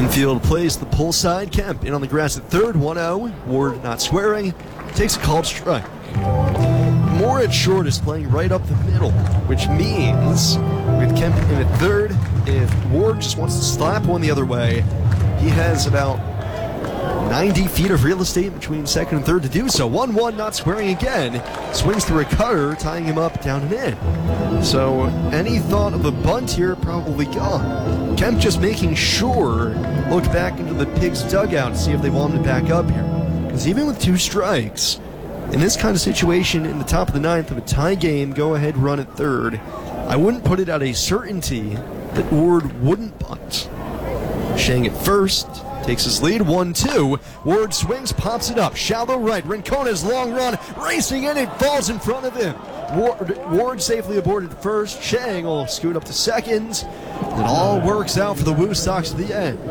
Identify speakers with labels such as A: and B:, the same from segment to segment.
A: Infield plays the pull side. Kemp in on the grass at third, 1-0. Ward not squaring, takes a called strike. Moore at short is playing right up the middle, which means with Kemp in at third, if Ward just wants to slap one the other way, he has about 90 feet of real estate between second and third to do so. 1-1, not squaring again. Swings through a cutter, tying him up down and in. So any thought of a bunt here probably gone. Kemp just making sure, look back into the Pigs dugout to see if they want him to back up here. Because even with 2 strikes, in this kind of situation in the top of the ninth of a tie game, go ahead run at third, I wouldn't put it at a certainty that Ward wouldn't bunt. Shang at first, takes his lead, 1-2. Ward swings, pops it up, shallow right. Rincona's long run, racing in, it falls in front of him. Ward safely aboarded first. Shang will scoot up to second. It all works out for the Woo Sox at the end.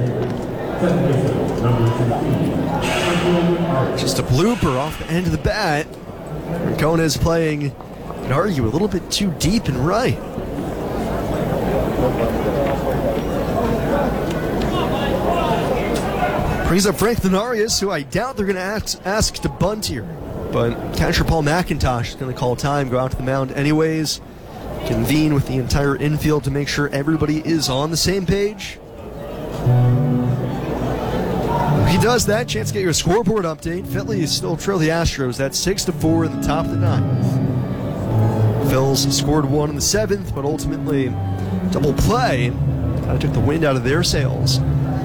A: Just a blooper off the end of the bat. Rincona is playing, you could argue, a little bit too deep and right. Brings up Frank Linares, who I doubt they're going to ask to bunt here. But catcher Paul McIntosh is going to call time, go out to the mound anyways, convene with the entire infield to make sure everybody is on the same page. He does that. Chance to get your scoreboard update. Phillies still trail the Astros. That's 6-4 in the top of the ninth. Phils scored 1 in the 7th, but ultimately double play kind of took the wind out of their sails.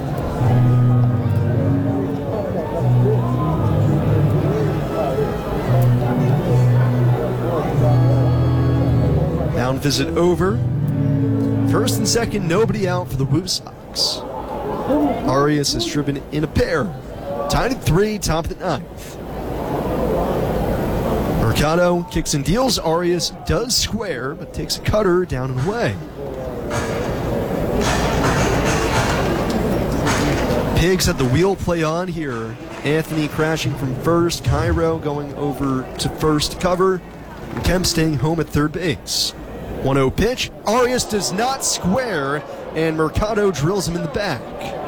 A: Mound visit over. First and second, nobody out for the Woo Sox. Arias is driven in a pair. Tied at 3, top of the ninth. Mercado kicks and deals. Arias does square, but takes a cutter down and away. Pigs had the wheel play on here. Anthony crashing from first. Cairo going over to first cover. And Kemp staying home at third base. 1-0 pitch. Arias does not square, and Mercado drills him in the back.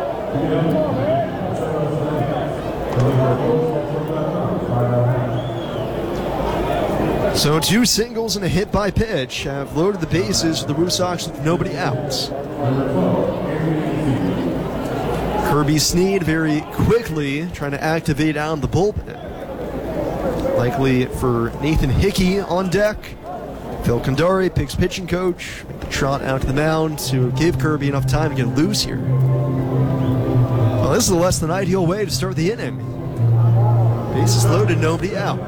A: So 2 singles and a hit by pitch have loaded the bases for the Woo Sox with nobody out. Kirby Snead very quickly trying to activate out the bullpen. Likely for Nathan Hickey on deck. Phil Condari, Pigs pitching coach, make the trot out to the mound to give Kirby enough time to get loose here. Well, this is a less than ideal way to start the inning. Bases loaded, nobody out.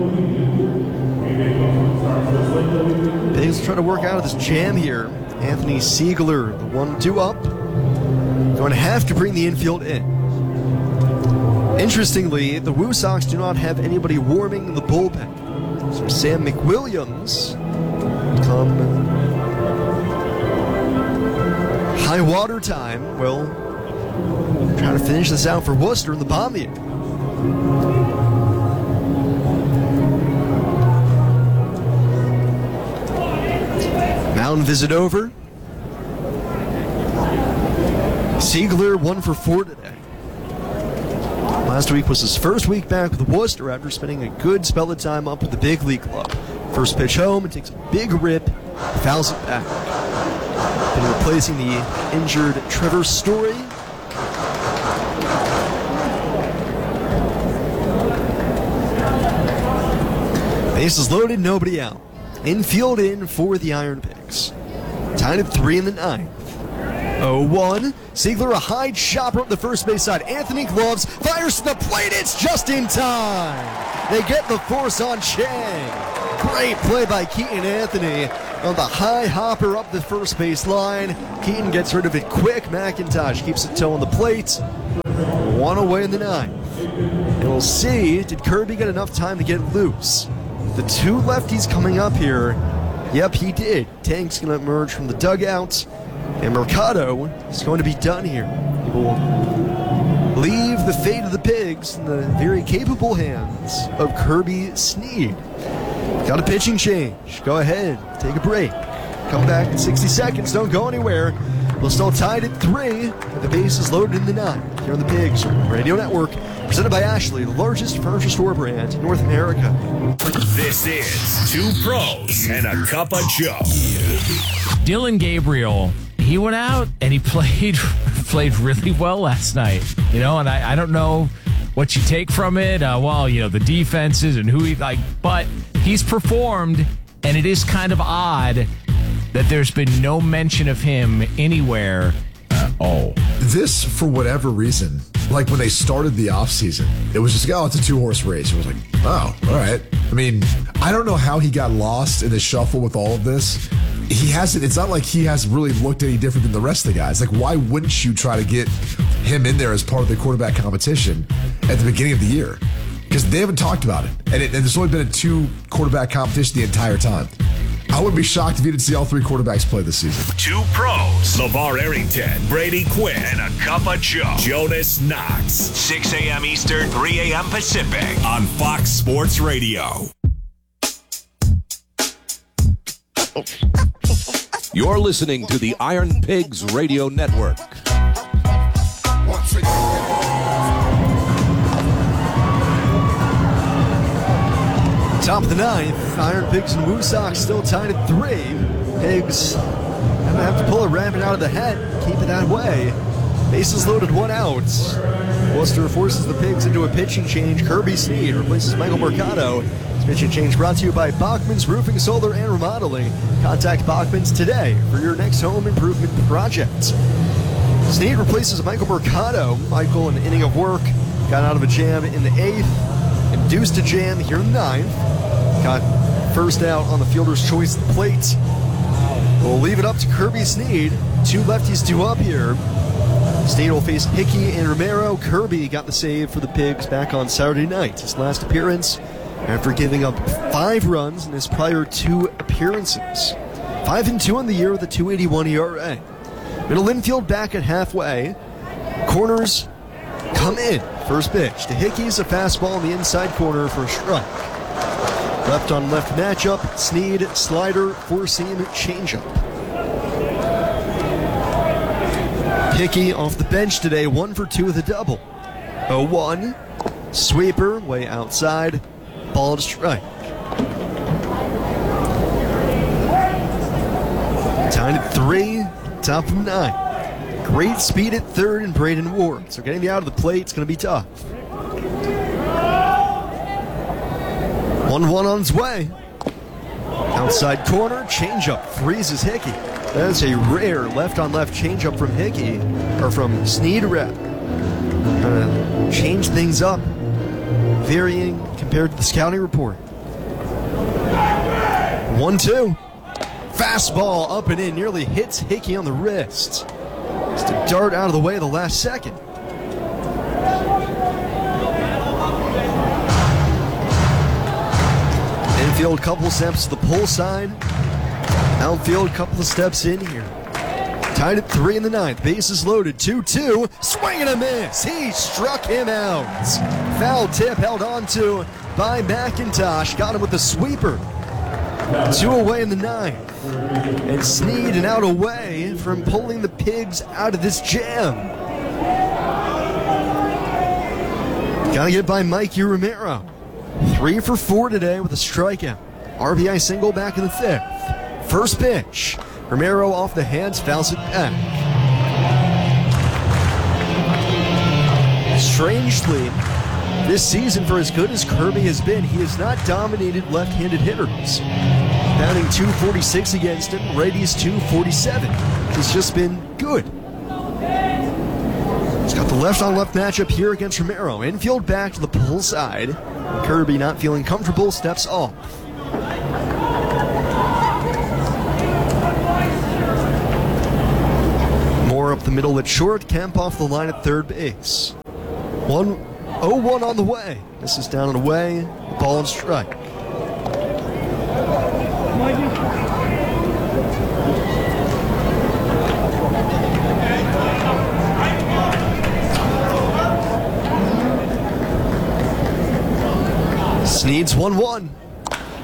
A: Pigs try to work out of this jam here. Anthony Siegler, the 1-2 up, going to have to bring the infield in. Interestingly, the Woo Sox do not have anybody warming in the bullpen. So Sam McWilliams come high water time will try to finish this out for Worcester in the bomb here. Mound visit over. Siegler 1 for 4 today. Last week was his first week back with Worcester after spending a good spell of time up with the big league club. First pitch home, and takes a big rip, fouls it back. Been replacing the injured Trevor Story. Bases loaded, nobody out. Infield in for the Iron Pigs. Tied at 3 in the ninth. 0-1. Siegler, a high chopper up the first base side. Anthony Gloves fires to the plate. It's just in time. They get the force on Chang. Great play by Keaton Anthony on the high hopper up the first base line. Keaton gets rid of it quick. McIntosh keeps a toe on the plate. 1 away in the ninth. And we'll see, did Kirby get enough time to get loose? The 2 lefties coming up here. Yep, he did. Tank's going to emerge from the dugout. And Mercado is going to be done here. He will leave the fate of the Pigs in the very capable hands of Kirby Snead. Got a pitching change. Go ahead, take a break. Come back in 60 seconds. Don't go anywhere. We'll still tied at 3 with the bases loaded in the 9th. Here on the Pigs Radio Network, presented by Ashley, the largest furniture store brand in North America.
B: This is Two Pros and a Cup of Joe.
C: Dillon Gabriel, he went out and he played really well last night. You know, and I don't know what you take from it. The defenses and who he like, but he's performed, and it is kind of odd that there's been no mention of him anywhere at all.
D: This, for whatever reason, like when they started the offseason, it was just, it's a 2-horse race. It was like, oh, all right. I mean, I don't know how he got lost in the shuffle with all of this. It's not like he has really looked any different than the rest of the guys. Like, why wouldn't you try to get him in there as part of the quarterback competition at the beginning of the year? Because they haven't talked about it. And there's only been a 2-quarterback competition the entire time. I wouldn't be shocked if you didn't see all 3 quarterbacks play this season.
B: Two Pros, LeVar Arrington, Brady Quinn, and a Cup of Joe. Jonas Knox, 6 a.m. Eastern, 3 a.m. Pacific on Fox Sports Radio.
E: You're listening to the Iron Pigs Radio Network.
A: Top of the 9th, Iron Pigs and Woo Sox still tied at 3. Pigs gonna have to pull a rabbit out of the hat, keep it that way. Bases loaded, 1 out. Worcester forces the Pigs into a pitching change. Kirby Snead replaces Michael Mercado. This pitching change brought to you by Bachman's Roofing, Solar, and Remodeling. Contact Bachman's today for your next home improvement project. Snead replaces Michael Mercado. Michael, an inning of work, got out of a jam in the 8th, induced a jam here in the 9th. Got first out on the fielder's choice at the plate. We'll leave it up to Kirby Snead. 2 lefties due up here. Snead will face Hickey and Romero. Kirby got the save for the Pigs back on Saturday night. His last appearance after giving up 5 runs in his prior 2 appearances. 5-2 on the year with a 2.81 ERA. Middle infield back at halfway. Corners come in. First pitch to Hickey's a fastball in the inside corner for a strike. Left on left matchup. Snead, slider, 4-seam changeup. Hickey off the bench today, 1 for 2 with a double. 0-1. Sweeper way outside. Ball to strike. Tied at 3, top of 9. Great speed at 3rd and Braden Ward. So getting the out of the plate is going to be tough. 1-1 on its way. Outside corner, changeup freezes Hickey. That is a rare left-on-left changeup from Hickey, or from Snead rather. Change things up, varying compared to the scouting report. 1-2. Fastball up and in, nearly hits Hickey on the wrist. Just a dart out of the way at the last second. Infield, couple steps to the pull side. Outfield, couple of steps in here. Tied at 3 in the 9th. Bases loaded. 2-2. Swing and a miss. He struck him out. Foul tip held on to by McIntosh. Got him with the sweeper. 2 away in the 9th. And Snead an out away from pulling the Pigs out of this jam. Gotta get by Mikey Romero. 3 for 4 today with a strikeout. RBI single back in the 5th. First pitch. Romero off the hands, fouls it back. Strangely, this season, for as good as Kirby has been, he has not dominated left-handed hitters. Batting .246 against him, righties .247. He's just been good. He's got the left-on-left matchup here against Romero. Infield back to the pull side. Kirby, not feeling comfortable, steps off. Moore up the middle at short. Kemp off the line at third base. 0-1 on the way. This is down and away. Ball and strike. Snead's 1-1.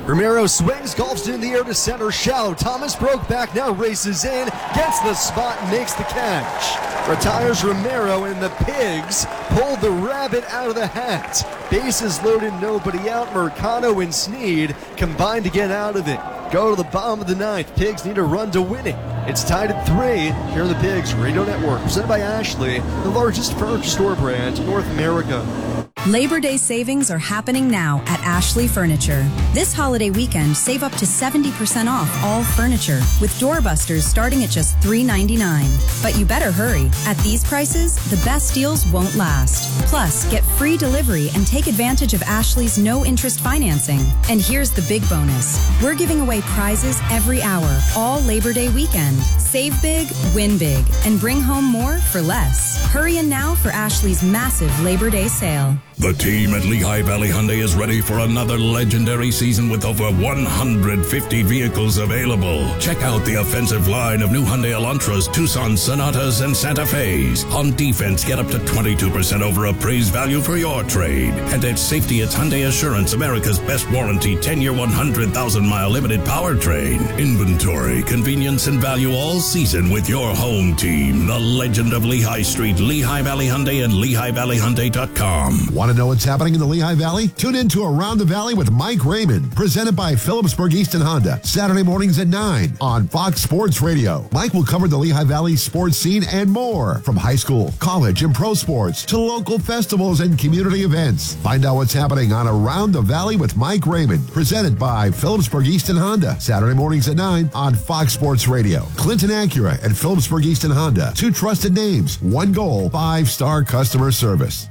A: Romero swings, golfs it in the air to center, shallow. Thomas broke back, now races in, gets the spot, and makes the catch. Retires Romero, and the Pigs pulled the rabbit out of the hat. Bases loaded, nobody out. Mercado and Sneed combined to get out of it. Go to the bottom of the ninth. Pigs need a run to win it. It's tied at 3 here on the Pigs Radio Network. Presented by Ashley, the largest furniture store brand in North America.
F: Labor Day savings are happening now at Ashley Furniture. This holiday weekend, save up to 70% off all furniture, with doorbusters starting at just $3.99. But you better hurry. At these prices, the best deals won't last. Plus, get free delivery and take advantage of Ashley's no-interest financing. And here's the big bonus. We're giving away prizes every hour, all Labor Day weekend. Save big, win big, and bring home more for less. Hurry in now for Ashley's massive Labor Day sale.
B: The team at Lehigh Valley Hyundai is ready for another legendary season with over 150 vehicles available. Check out the offensive line of new Hyundai Elantras, Tucson Sonatas, and Santa Fe's. On defense, get up to 22% over appraised value for your trade. And at safety, it's Hyundai Assurance, America's best warranty, 10-year, 100,000-mile limited powertrain. Inventory, convenience, and value all season with your home team. The legend of Lehigh Street, Lehigh Valley Hyundai, and LehighValleyHyundai.com.
G: Want to know what's happening in the Lehigh Valley? Tune in to Around the Valley with Mike Raymond, presented by Phillipsburg Easton Honda, Saturday mornings at 9 on Fox Sports Radio. Mike will cover the Lehigh Valley sports scene and more, from high school, college, and pro sports to local festivals and community events. Find out what's happening on Around the Valley with Mike Raymond, presented by Phillipsburg Easton Honda, Saturday mornings at 9 on Fox Sports Radio. Clinton Acura and Phillipsburg Easton Honda, 2 trusted names, 1 goal, 5-star customer service.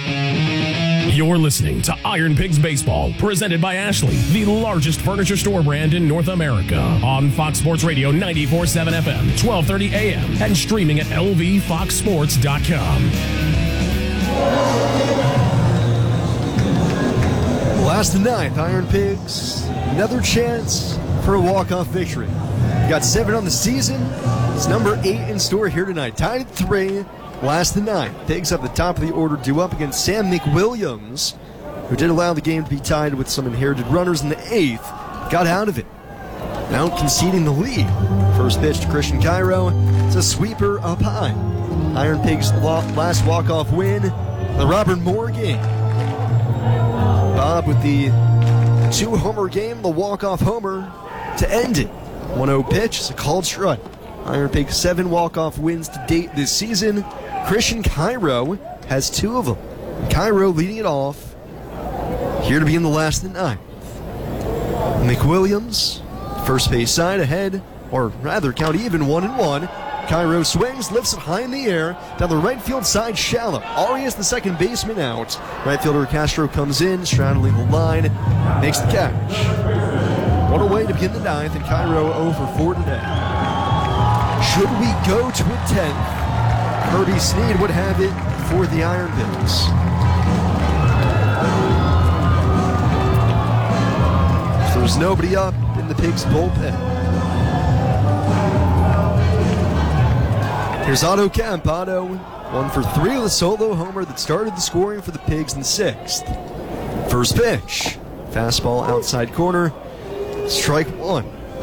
H: You're listening to Iron Pigs Baseball, presented by Ashley, the largest furniture store brand in North America. On Fox Sports Radio 94.7 FM, 1230 AM, and streaming at lvfoxsports.com.
A: Last of the ninth, Iron Pigs, another chance for a walk-off victory. Got 7 on the season. It's number 8 in store here tonight. Tied at 3. Last of the ninth. Pigs up the top of the order, due up against Sam McWilliams, who did allow the game to be tied with some inherited runners in the 8th. Got out of it, now conceding the lead. First pitch to Christian Cairo. It's a sweeper up high. Iron Pigs' last walk-off win, the Robert Moore game. Bob with the 2-homer game, the walk-off homer to end it. 1-0 pitch, it's a called strike. Iron Pigs 7 walk-off wins to date this season. Christian Cairo has 2 of them. Cairo leading it off here to begin the last of the ninth. McWilliams, first base side ahead, or rather count even 1-1. Cairo swings, lifts it high in the air, down the right field side shallow. Arias, the second baseman, out. Right fielder Castro comes in, straddling the line, makes the catch. 1 away to begin the ninth, and Cairo 0 for 4 today. Should we go to a 10th, Kirby Sneed would have it for the Iron Pigs. So there's nobody up in the Pigs bullpen. Here's Otto Kemp. Otto 1 for 3 with a solo homer that started the scoring for the Pigs in the 6th. First pitch, fastball outside corner, strike 1.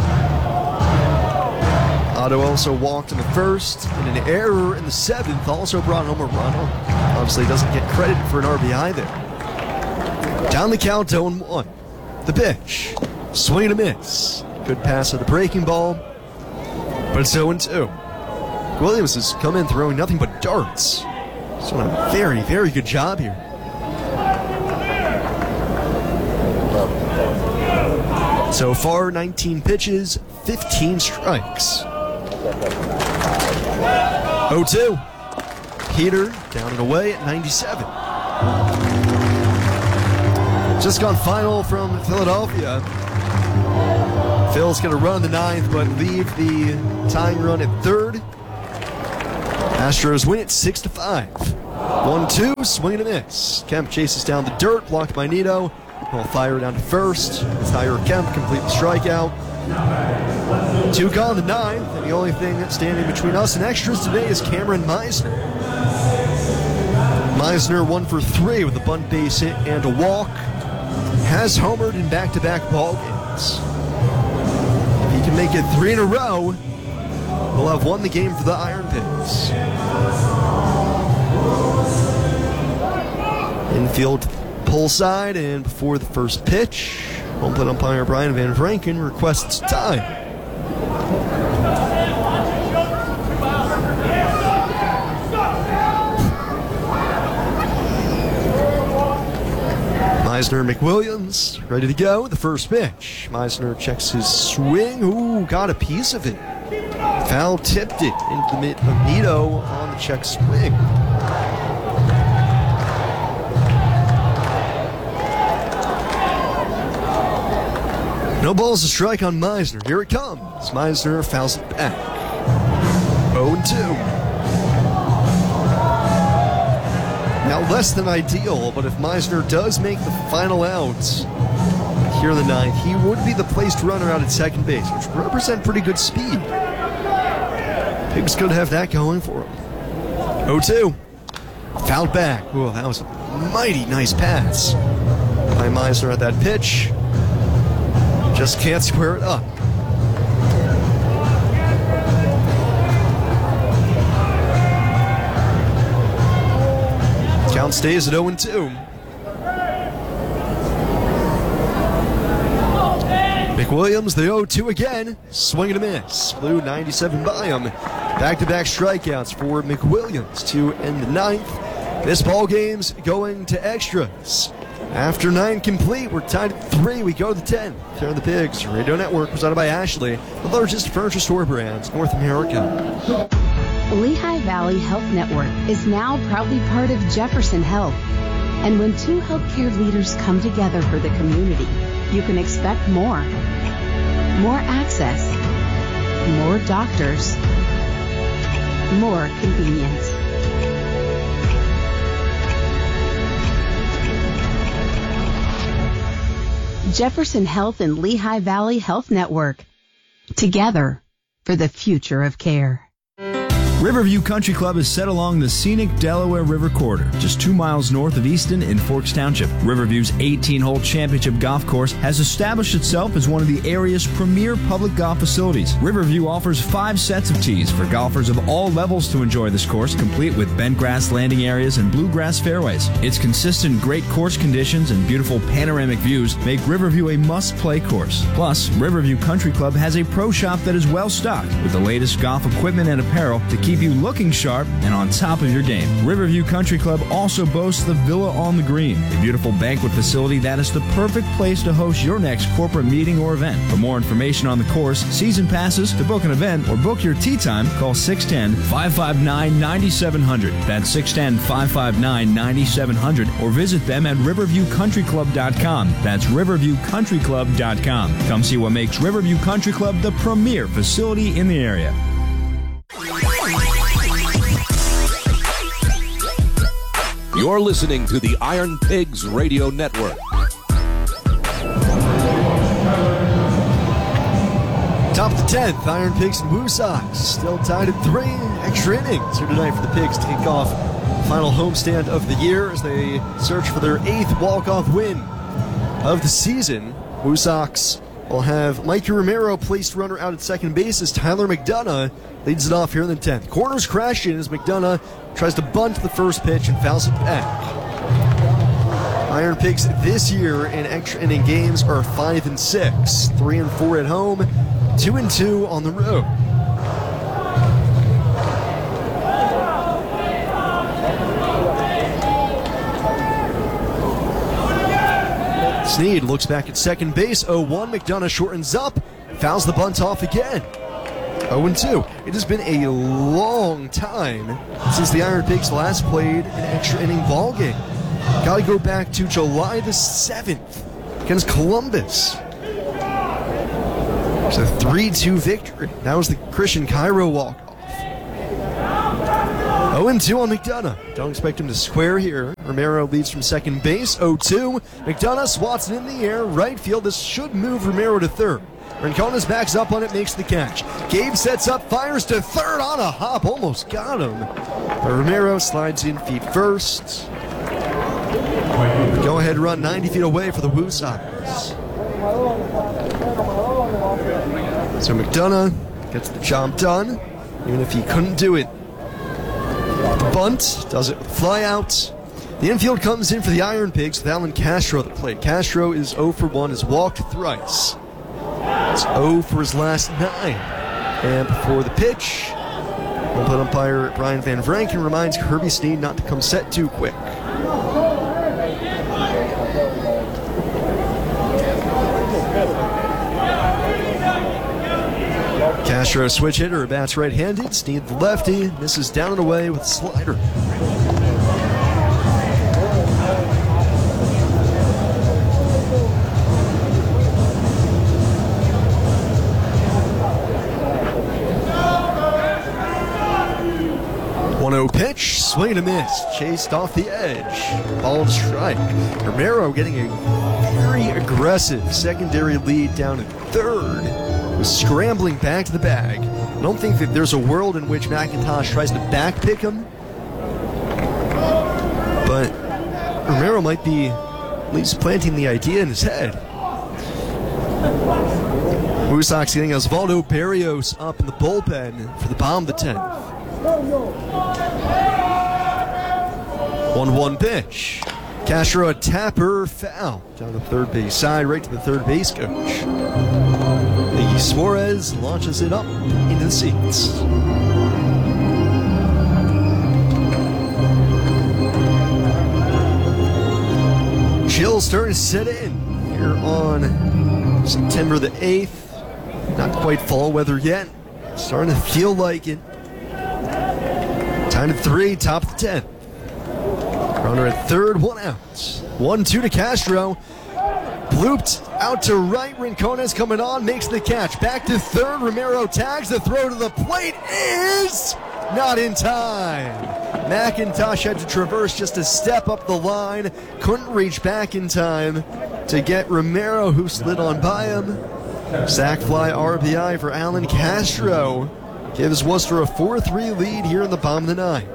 A: Otto also walked in the 1st, and an error in the 7th also brought home a run. Obviously doesn't get credit for an RBI there. Down the count, 0-1. The pitch, swing and a miss. Good pass at the breaking ball, but it's 0-2. Williams has come in throwing nothing but darts. He's done a very, very good job here. So far, 19 pitches, 15 strikes. 0-2. Peter down and away at 97. Just gone final from Philadelphia. Phil's going to run in the 9th, but leave the tying run at 3rd. Astros win it 6-5. 1-2, swing and a miss. Kemp chases down the dirt, blocked by Nito. Ball fire down to 1st. Tyler Kemp complete the strikeout. 2 gone the 9th, and the only thing standing between us and extras today is Cameron Meisner. Meisner 1 for 3 with a bunt base hit and a walk. Has homered in back-to-back ball games. outs. If he can make it 3 in a row, we'll have won the game for the Iron Pigs. Infield pull side, and before the first pitch, home plate umpire Brian Van Franken requests time. Meisner, McWilliams, ready to go. The first pitch. Meisner checks his swing. Ooh, got a piece of it. Foul tipped it into the mid of Nito on the check swing. No balls to strike on Meisner. Here it comes. Meisner fouls it back. 0-2. Now less than ideal, but if Meisner does make the final out here in the ninth, he would be the placed runner out at second base, which would represent pretty good speed. Pigs could have that going for him. 0-2. Fouled back. Ooh, that was a mighty nice pass by Meisner at that pitch. Just can't square it up. Count stays at 0-2. McWilliams, the 0-2 again. Swing and a miss. Flew 97 by him. Back-to-back strikeouts for McWilliams to end the ninth. This ball game's going to extras. After 9 complete, we're tied at 3. We go to the 10th. Here on the Pigs Radio Network, presented by Ashley, the largest furniture store brand in North America.
I: Lehigh Valley Health Network is now proudly part of Jefferson Health. And when two healthcare leaders come together for the community, you can expect more. More access. More doctors. More convenience. Jefferson Health and Lehigh Valley Health Network. Together for the future of care.
J: Riverview Country Club is set along the scenic Delaware River corridor, just 2 miles north of Easton in Forks Township. Riverview's 18-hole championship golf course has established itself as one of the area's premier public golf facilities. Riverview offers 5 sets of tees for golfers of all levels to enjoy this course, complete with bent grass landing areas and bluegrass fairways. Its consistent great course conditions and beautiful panoramic views make Riverview a must-play course. Plus, Riverview Country Club has a pro shop that is well-stocked with the latest golf equipment and apparel to keep you looking sharp and on top of your game. Riverview Country Club also boasts the Villa on the Green, a beautiful banquet facility that is the perfect place to host your next corporate meeting or event. For more information on the course, season passes, to book an event, or book your tee time, call 610-559-9700. That's 610-559-9700, or visit them at riverviewcountryclub.com. That's riverviewcountryclub.com. Come see what makes Riverview Country Club the premier facility in the area.
E: You're listening to the Iron Pigs Radio Network.
A: Top of the 10th, Iron Pigs and Woo Sox still tied at 3. Extra innings here tonight for the Pigs to kick off the final homestand of the year as they search for their 8th walk-off win of the season. Woo Sox will have Mikey Romero placed runner out at second base as Tyler McDonough leads it off here in the 10th. Corners crash in as McDonough tries to bunt the first pitch and fouls it back. Iron Pigs this year in extra inning games are 5-6, 3-4 at home, 2-2 on the road. Snead looks back at second base. 0-1. McDonough shortens up, fouls the bunt off again. 0-2. It has been a long time since the Iron Pigs last played an extra inning ball game. Got to go back to July the 7th against Columbus. It's a 3-2 victory. That was the Christian Cairo walk-off. 0-2 on McDonough. Don't expect him to square here. Romero leads from second base. 0-2. McDonough swats it in the air. Right field. This should move Romero to third. Rincones backs up on it, makes the catch. Gabe sets up, fires to third on a hop. Almost got him. But Romero slides in feet first. Go ahead run 90 feet away for the Woo Sox. So McDonough gets the job done, even if he couldn't do it. The bunt does it with fly out. The infield comes in for the Iron Pigs with Alan Castro at the plate. Castro is 0 for 1, has walked thrice. It's 0 for his last 9. And before the pitch, home umpire Brian Van Vranken reminds Kirby Snead not to come set too quick. Castro switch hitter, bats right-handed. Snead the lefty, misses down and away with a slider. Pitch, swing and a miss, chased off the edge, ball and strike. Romero getting a very aggressive secondary lead down at third, was scrambling back to the bag. I don't think that there's a world in which McIntosh tries to backpick him, but Romero might be at least planting the idea in his head. Blue Sox getting Osvaldo Barrios up in the bullpen for the bottom of the 10th. 1-1 pitch. Castro a tapper, foul down the third base side, right to the third base coach. Iggy Suarez launches it up into the seats. Chills starting to set in here on September the 8th. Not quite fall weather yet. Starting to feel like it. Time to 3, top of the 10th. Runner at third, 1 out. 1-2 to Castro. Blooped out to right. Rincon's coming on, makes the catch. Back to third. Romero tags. The throw to the plate is not in time. McIntosh had to traverse just a step up the line. Couldn't reach back in time to get Romero, who slid on by him. Sac fly RBI for Alan Castro. Gives Worcester a 4-3 lead here in the bottom of the 9th.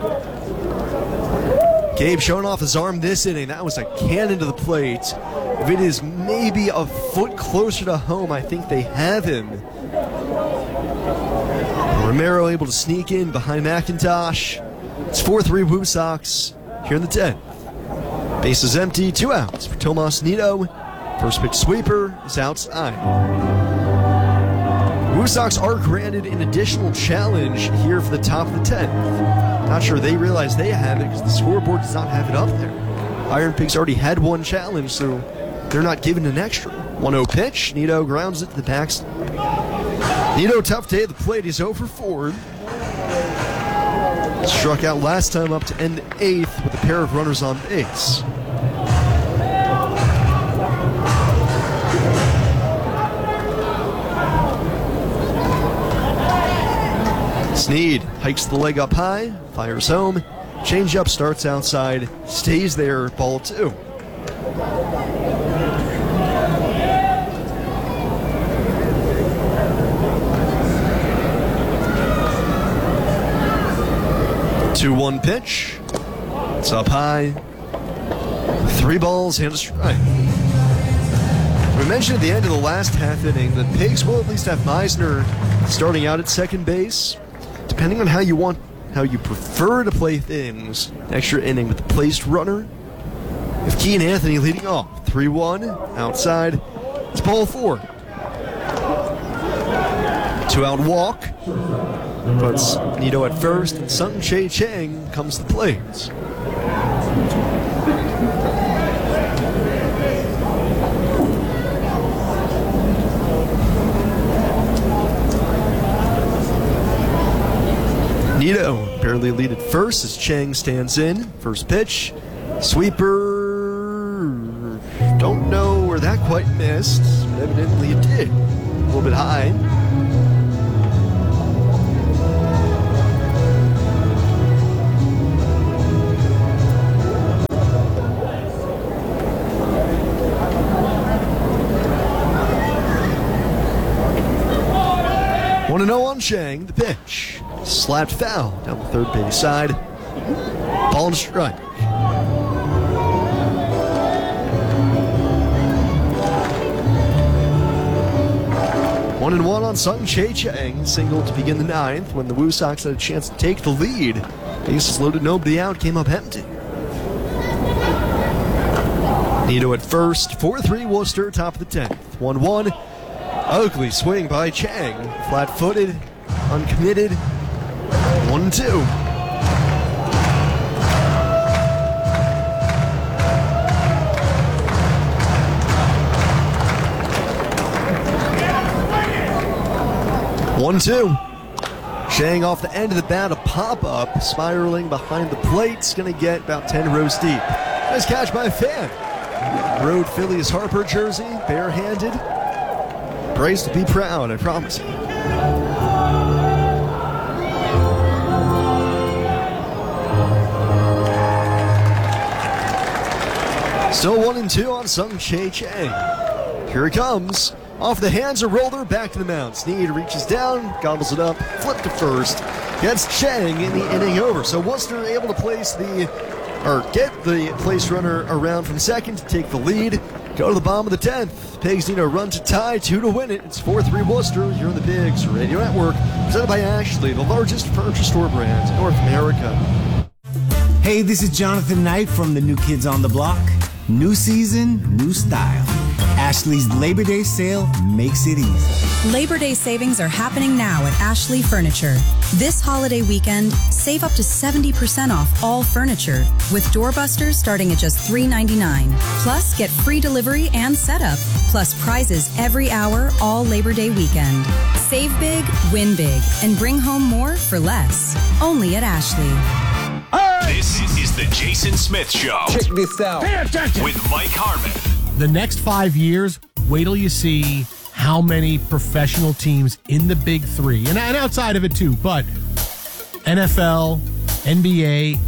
A: Gabe showing off his arm this inning. That was a cannon to the plate. If it is maybe a foot closer to home, I think they have him. Romero able to sneak in behind McIntosh. It's 4-3 Woo Sox here in the 10th. Base is empty, 2 outs for Tomas Nido. First pitch sweeper is outside. Woo Sox are granted an additional challenge here for the top of the 10th. Not sure they realize they have it because the scoreboard does not have it up there. Iron Pigs already had 1 challenge, so they're not given an extra. 1-0 pitch. Nido grounds it to the backstop. Nido, tough day at the plate. He's 0 for 4. Struck out last time up to end the 8th with a pair of runners on base. Snead hikes the leg up high, fires home, changeup starts outside, stays there, ball 2. Two-one pitch. It's up high. 3 balls and a strike. We mentioned at the end of the last half inning that Pigs will at least have Meisner starting out at second base. Depending on how you prefer to play things, extra inning with the placed runner. If Keane Anthony leading off, 3-1 outside. It's ball 4. 2-out walk. Puts Nido at first, and Sung Che Chang comes to the plate. Nido barely lead at first as Chang stands in. First pitch, sweeper. Don't know where that quite missed, but evidently it did. A little bit high. Want to know on Chang, the pitch. Slapped foul down the third base side. Ball and strike. 1-1 on Sung Chae Chang, single to begin the ninth when the Woo Sox had a chance to take the lead. Bases loaded, nobody out, came up empty. Nito at first, 4-3 Worcester, top of the 10th. 1-1, ugly swing by Chang, flat-footed, uncommitted, 1-2. One, two. Chang off the end of the bat, a pop-up, spiraling behind the plate. It's going to get about 10 rows deep. Nice catch by a fan. Rode Phillies Harper jersey, barehanded. Bryce to be proud, I promise you. Still 1-2 on Sung Chae Chang. Here it comes. Off the hands of Roller, back to the mound. Snead reaches down, gobbles it up, flip to first. Gets Chang in the inning over. So Worcester able to get the place runner around from second to take the lead. Go to the bottom of the 10th. Pigs need a run to tie, 2 to win it. It's 4-3 Worcester. You're in the Pigs Radio Network, presented by Ashley, the largest furniture store brand in North America.
K: Hey, this is Jonathan Knight from the New Kids on the Block. New season, new style. Ashley's Labor Day sale makes it easy.
F: Labor Day savings are happening now at Ashley Furniture. This holiday weekend, save up to 70% off all furniture, with doorbusters starting at just $3.99. Plus, get free delivery and setup, plus prizes every hour all Labor Day weekend. Save big, win big, and bring home more for less. Only at Ashley.
L: This is the Jason Smith Show.
M: Check this out.
L: Pay attention. With Mike Harmon.
N: The next 5 years, wait till you see how many professional teams in the big three, and outside of it too, but NFL, NBA,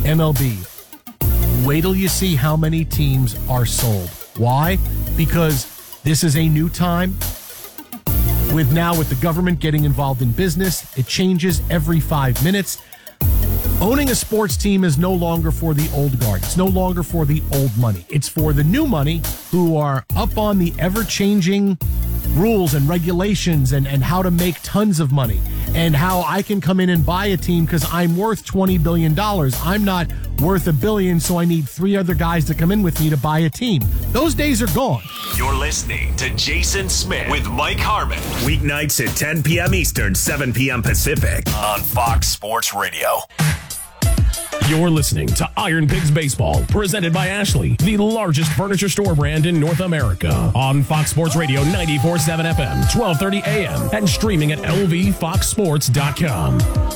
N: MLB. Wait till you see how many teams are sold. Why? Because this is a new time. With the government getting involved in business, it changes every 5 minutes. Owning a sports team is no longer for the old guard. It's no longer for the old money. It's for the new money who are up on the ever-changing rules and regulations and how to make tons of money and how I can come in and buy a team because I'm worth $20 billion. I'm not worth $1 billion, so I need 3 other guys to come in with me to buy a team. Those days are gone.
L: You're listening to Jason Smith with Mike Harmon.
O: Weeknights at 10 p.m. Eastern, 7 p.m. Pacific
L: on Fox Sports Radio.
H: You're listening to Iron Pigs Baseball, presented by Ashley, the largest furniture store brand in North America. On Fox Sports Radio 94.7 FM, 1230 AM, and streaming at lvfoxsports.com.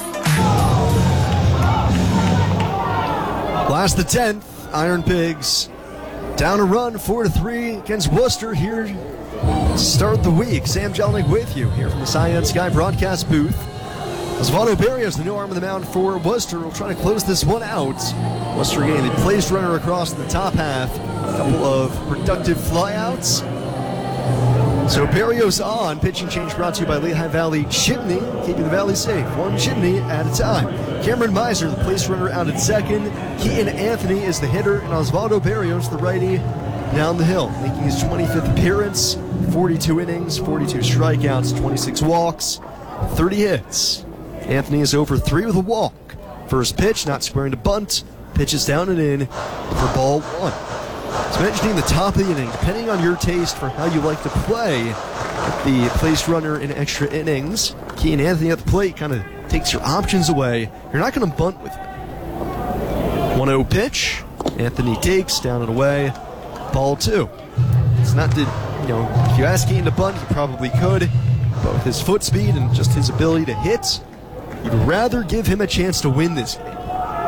A: Last the 10th, Iron Pigs down a run, 4-3 against Worcester here to start the week. Sam Jelinek with you here from the Cyan Sky broadcast booth. Osvaldo Barrios, the new arm of the mound for Worcester, will try to close this one out. Worcester getting the placed runner across the top half. A couple of productive flyouts. So Barrios on. Pitching change brought to you by Lehigh Valley Chimney, keeping the valley safe, one chimney at a time. Cameron Miser, the placed runner, out at second. Keaton Anthony is the hitter, and Osvaldo Barrios, the righty, down the hill, making his 25th appearance. 42 innings, 42 strikeouts, 26 walks, 30 hits. Anthony is over 3 with a walk. First pitch, not squaring to bunt. Pitches down and in for ball 1. So mentioning the top of the inning, depending on your taste for how you like to play the placed runner in extra innings, Keaton Anthony at the plate kind of takes your options away. You're not going to bunt with him. 1-0 pitch. Anthony takes, down and away. Ball 2. It's not that, if you ask Keaton to bunt, he probably could. But with his foot speed and just his ability to hit, you'd rather give him a chance to win this game.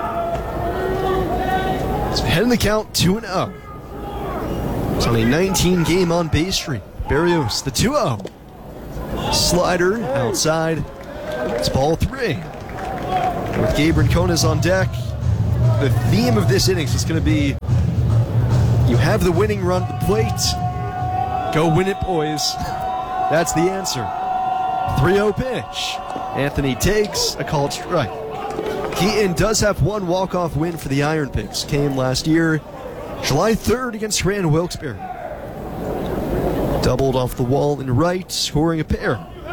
A: So head in the count, 2-0. It's on a 19-game on-base streak. Barrios, the 2-0. Slider outside. It's ball 3. With Gabe Rincones on deck, the theme of this innings is going to be, you have the winning run at the plate. Go win it, boys. That's the answer. 3-0 pitch. Anthony takes a called strike. Keaton does have one walk-off win for the Iron Pigs. Came last year, July 3rd against Scranton Wilkes-Barre. Doubled off the wall in right, scoring a pair.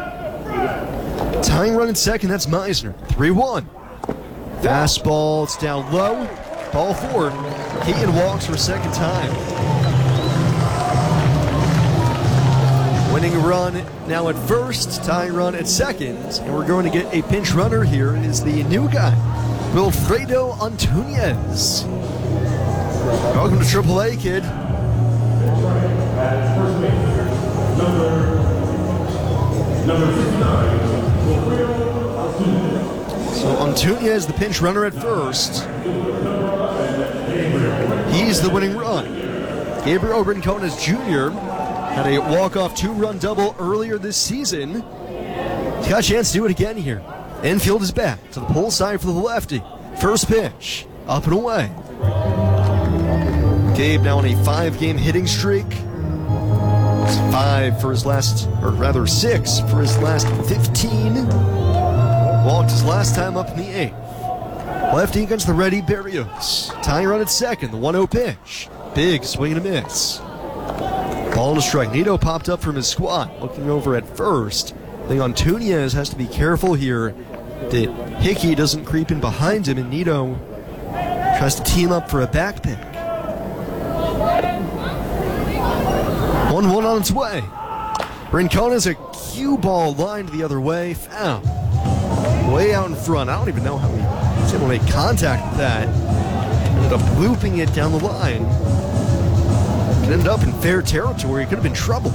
A: Tying run in second, that's Meisner. 3-1. Fastball, it's down low. Ball 4. Keaton walks for a second time. Winning run now at first, tying run at second, and we're going to get a pinch runner here. It is the new guy, Wilfredo Antunez. Welcome to AAA, kid. So Antunez, the pinch runner at first. He's the winning run. Gabriel Rincones Jr. had a walk-off 2-run double earlier this season. He's got a chance to do it again here. Infield is back to the pull side for the lefty. First pitch, up and away. Gabe now on a 5-game hitting streak. It's 5 for his last, or rather 6 for his last 15. Walked his last time up in the 8th. Lefty against the ready Berrios. Tying run at second, the 1-0 pitch. Big swing and a miss. Ball and a strike. Nito popped up from his squat, looking over at first. I think Antunez has to be careful here that Hickey doesn't creep in behind him, and Nito tries to team up for a back pick. 1-1 on its way. Rincones, a cue ball lined the other way. Foul. Way out in front. I don't even know how he was able to make contact with that. Ended up looping it down the line. It ended up in fair territory. It could have been trouble.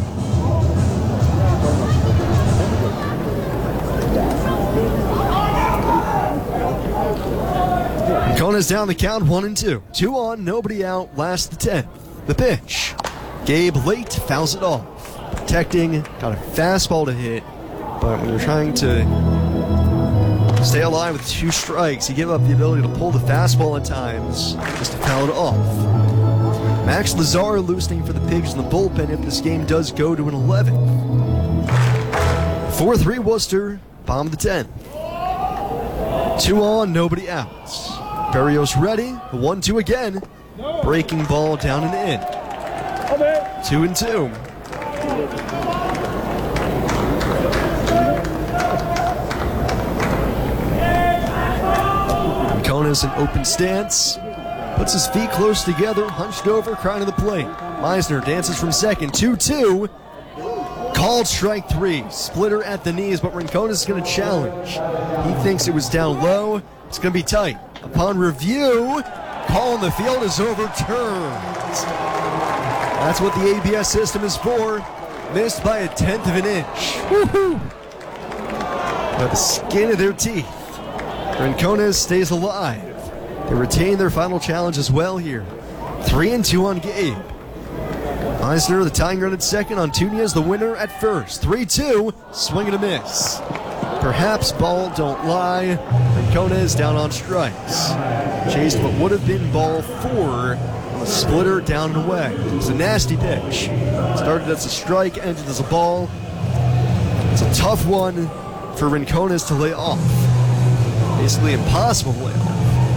A: Rincones down the count, 1-2. 2 on, nobody out, last the 10th. The pitch. Gabe late fouls it off. Protecting, got a fastball to hit, but when you're trying to stay alive with 2 strikes, you give up the ability to pull the fastball at times just to foul it off. Max Lazar loosening for the Pigs in the bullpen if this game does go to an 11. 4-3 Worcester, bottom of the 10th. 2 on, nobody out. Berrios ready, the 1-2 again. Breaking ball down and in. 2-2. Rincones in open stance. Puts his feet close together, hunched over, crying to the plate. Meisner dances from second. 2-2. Called strike 3. Splitter at the knees, but Rincones is going to challenge. He thinks it was down low. It's going to be tight. Upon review, call on the field is overturned. That's what the ABS system is for. Missed by 1/10 of an inch. Woohoo! By the skin of their teeth. Rincones stays alive. They retain their final challenge as well here. 3-2 on Gabe. Meisner, the tying run at second. Antunez, the winner at first. 3-2, swing and a miss. Perhaps ball don't lie. Rincones down on strikes. Chased what would have been ball 4 on a splitter down and away. It was a nasty pitch. Started as a strike, ended as a ball. It's a tough one for Rincones to lay off. Basically impossible to lay off.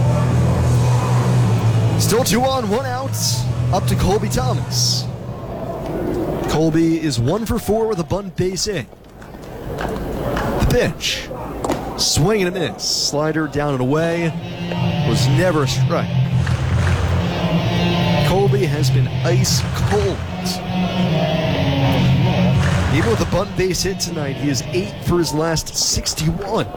A: Still 2 on, 1 out. Up to Colby Thomas. Colby is 1 for 4 with a bunt base hit. The pitch. Swing and a miss. Slider down and away. Was never a strike. Colby has been ice cold. Even with a bunt base hit tonight, he is 8 for his last 61.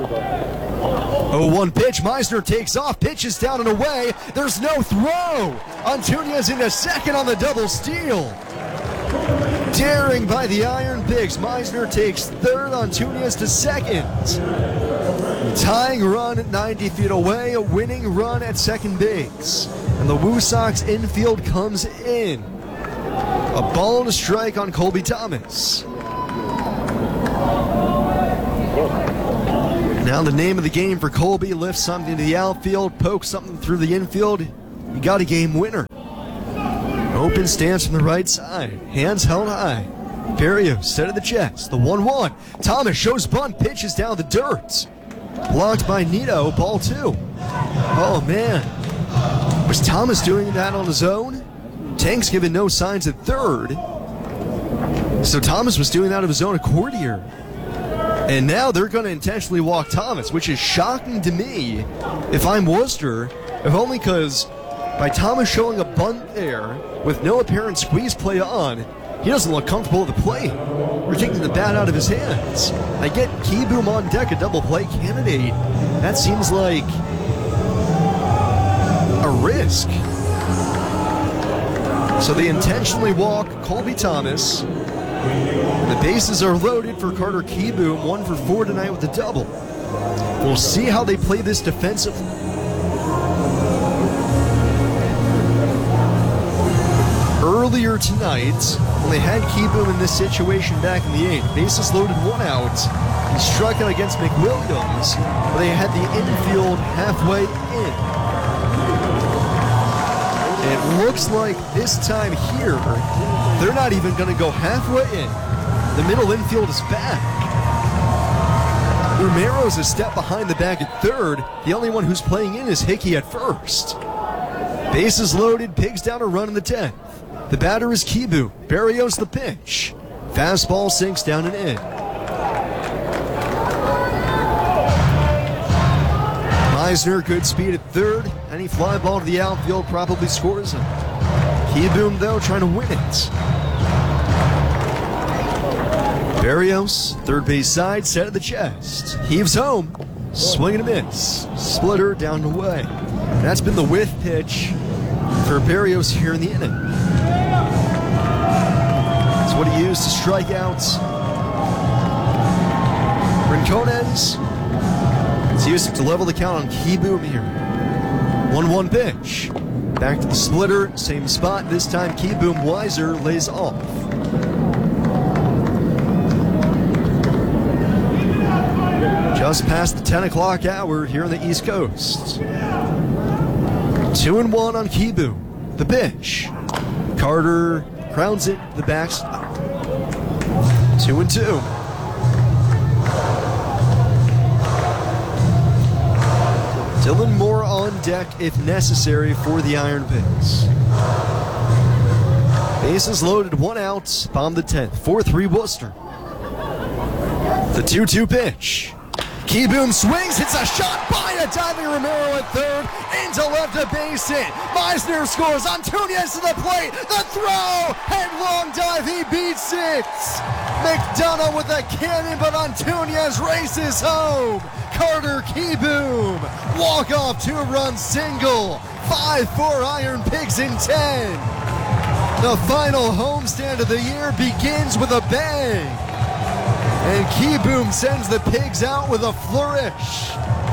A: 0-1 pitch. Meisner takes off. Pitches down and away. There's no throw. Antunez into second on the double steal. Daring by the Iron Pigs. Meisner takes third. Antunez to second. Tying run at 90 feet away. A winning run at second base. And the Woo Sox infield comes in. A ball and a strike on Colby Thomas. Now the name of the game for Colby: lift something to the outfield, poke something through the infield. You got a game winner. Open stance from the right side. Hands held high. Berrios set of the chest. The 1-1. Thomas shows bunt. Pitches down the dirt. Blocked by Nito. Ball 2. Oh, man. Was Thomas doing that on his own? Tank's given no signs at third. So Thomas was doing that of his own accord here. And now they're going to intentionally walk Thomas, which is shocking to me if I'm Worcester, if only because by Thomas showing a bunt there with no apparent squeeze play on, he doesn't look comfortable at the plate. We're taking the bat out of his hands. I get Kieboom on deck, a double play candidate. That seems like a risk. So they intentionally walk Colby Thomas. The bases are loaded for Carter Kieboom, 1 for 4 tonight with a double. We'll see how they play this defensively. Earlier tonight, when they had Kieboom in this situation back in the 8th, bases loaded, 1 out. He struck out against McWilliams, but they had the infield halfway in. It looks like this time here, they're not even going to go halfway in. The middle infield is back. Romero's a step behind the bag at third. The only one who's playing in is Hickey at first. Bases loaded, Pigs down a run in the 10th. The batter is Kieboom. Berrios the pitch. Fastball sinks down and in. Meisner, good speed at third. Any fly ball to the outfield probably scores him. Kieboom, though, trying to win it. Berrios, third base side, set at the chest. Heaves home. Swing and a miss. Splitter down and away. That's been the whiff pitch for Berrios here in the inning. That's what he used to strike out Rincones. He's used it to level the count on Kieboom here. 1-1 pitch. Back to the splitter, same spot. This time Kieboom wiser lays off. Just past the 10 o'clock hour here on the East Coast. 2-1 on Kieboom. The pitch. Carter crowns it to the backstop. 2-2. Dylan Moore on deck if necessary for the Iron Pigs. Bases loaded, 1 out. Bomb the 10th. 4-3 Worcester. The 2-2 pitch. Kieboom swings, hits a shot by a diving Romero at third, into left, a base hit. Meisner scores, Antunes to the plate, the throw, headlong dive, he beats it. McDonough with a cannon, but Antunes races home. Carter Kieboom, walk-off 2-run single, 5-4 Iron Pigs in 10. The final homestand of the year begins with a bang. And Kieboom sends the Pigs out with a flourish.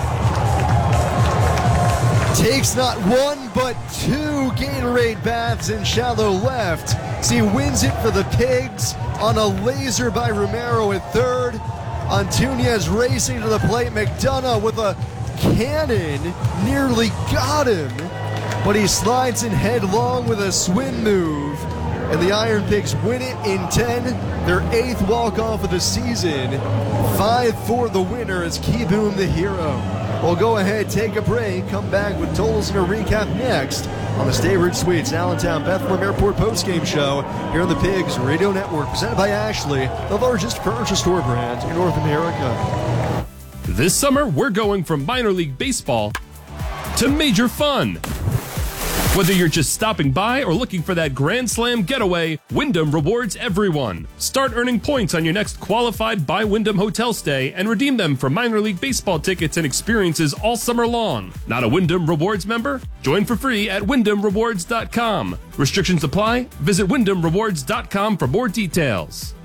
A: Takes not 1 but 2 Gatorade baths in shallow left. So he wins it for the Pigs on a laser by Romero at third. Antunes racing to the plate. McDonough with a cannon nearly got him. But he slides in headlong with a swim move. And the Iron Pigs win it in 10, their 8th walk-off of the season. 5-4 the winner as Kieboom the hero. We'll go ahead, take a break, come back with totals and a recap next on the Staybridge Suites Allentown Bethlehem Airport postgame show here on the Pigs Radio Network, presented by Ashley, the largest furniture store brand in North America.
M: This summer, we're going from minor league baseball to major fun. Whether you're just stopping by or looking for that Grand Slam getaway, Wyndham rewards everyone. Start earning points on your next qualified by Wyndham hotel stay and redeem them for minor league baseball tickets and experiences all summer long. Not a Wyndham Rewards member? Join for free at WyndhamRewards.com. Restrictions apply. Visit WyndhamRewards.com for more details.